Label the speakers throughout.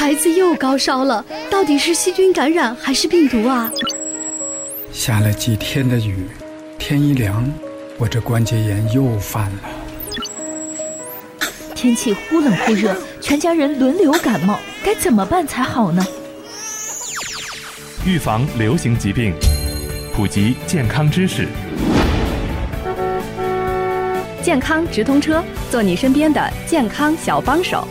Speaker 1: 孩子又高烧了，到底是细菌感染还是病毒啊？
Speaker 2: 下了几天的雨，天一凉，我这关节炎又犯了。
Speaker 3: 天气忽冷忽热，全家人轮流感冒，该怎么办才好呢？
Speaker 4: 预防流行疾病，普及健康知识。
Speaker 5: 健康直通车，做你身边的健康小帮手。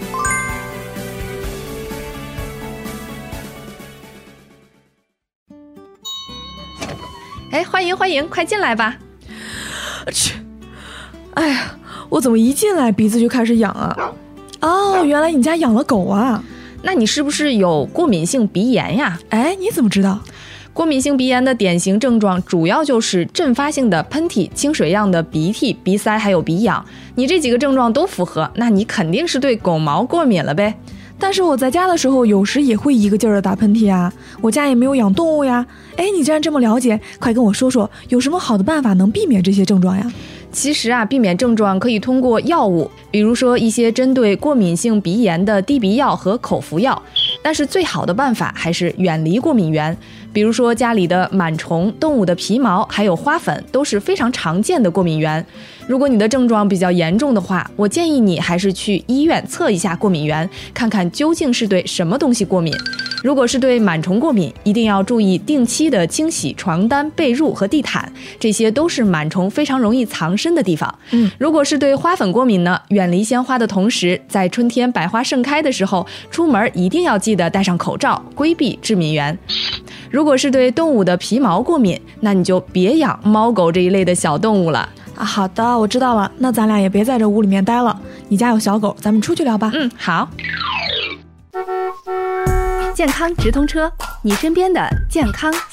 Speaker 5: 欢迎欢迎，快进来吧。
Speaker 6: 去，哎呀，我怎么一进来鼻子就开始痒啊？哦，原来你家养了狗啊？
Speaker 5: 那你是不是有过敏性鼻炎呀？
Speaker 6: 哎，你怎么知道？
Speaker 5: 过敏性鼻炎的典型症状主要就是阵发性的喷嚏、清水样的鼻涕、鼻塞还有鼻痒。你这几个症状都符合，那你肯定是对狗毛过敏了呗。
Speaker 6: 但是我在家的时候有时也会一个劲儿的打喷嚏啊，我家也没有养动物呀。哎，你既然这么了解，快跟我说说有什么好的办法能避免这些症状呀？
Speaker 5: 其实啊，避免症状可以通过药物，比如说一些针对过敏性鼻炎的滴鼻药和口服药。但是最好的办法还是远离过敏源，比如说家里的螨虫、动物的皮毛还有花粉都是非常常见的过敏源。如果你的症状比较严重的话，我建议你还是去医院测一下过敏源，看看究竟是对什么东西过敏。如果是对螨虫过敏，一定要注意定期的清洗床单、被褥和地毯，这些都是螨虫非常容易藏身的地方。如果是对花粉过敏呢，远离鲜花的同时，在春天百花盛开的时候，出门一定要记得戴上口罩，规避致敏源。如果是对动物的皮毛过敏，那你就别养猫狗这一类的小动物了。
Speaker 6: 好的，我知道了，那咱俩也别在这屋里面待了，你家有小狗，咱们出去聊吧。
Speaker 5: 好。
Speaker 1: 健康直通车，你身边的健康